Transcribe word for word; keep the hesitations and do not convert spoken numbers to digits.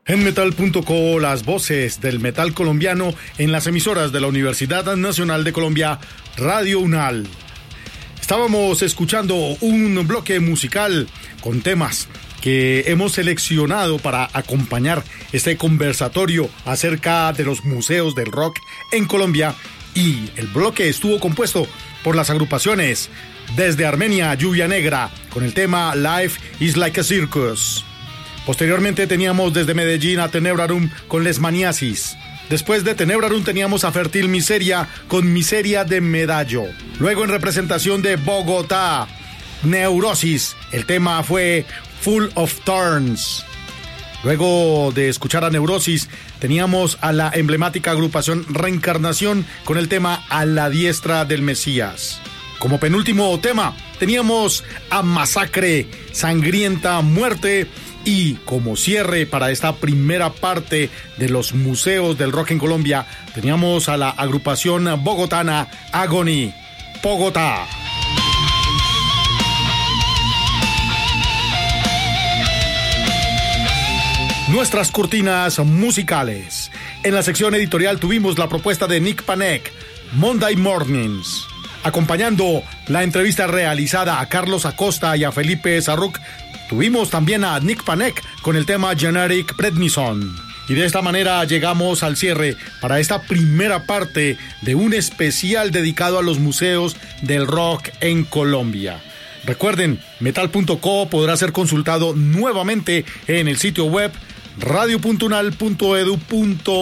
En metal punto co, las voces del metal colombiano en las emisoras de la Universidad Nacional de Colombia, Radio UNAL. Estábamos escuchando un bloque musical con temas que hemos seleccionado para acompañar este conversatorio acerca de los museos del rock en Colombia, y el bloque estuvo compuesto por las agrupaciones desde Armenia, Lluvia Negra, con el tema Life is Like a Circus. Posteriormente teníamos desde Medellín a Tenebrarum con Lesmaniasis. Después de Tenebrarum teníamos a Fertil Miseria con Miseria de Medallo. Luego, en representación de Bogotá, Neurosis. El tema fue Full of Thorns. Luego de escuchar a Neurosis, teníamos a la emblemática agrupación Reencarnación con el tema A la diestra del Mesías. Como penúltimo tema, teníamos a Masacre, Sangrienta Muerte. Y como cierre para esta primera parte de los museos del rock en Colombia, teníamos a la agrupación bogotana Agony, Bogotá. Nuestras cortinas musicales. En la sección editorial tuvimos la propuesta de Nick Panek, Monday Mornings. Acompañando la entrevista realizada a Carlos Acosta y a Felipe Sarruc, tuvimos también a Nick Panek con el tema Generic Prednison. Y de esta manera llegamos al cierre para esta primera parte de un especial dedicado a los museos del rock en Colombia. Recuerden, metal punto co podrá ser consultado nuevamente en el sitio web radio punto unal punto edu punto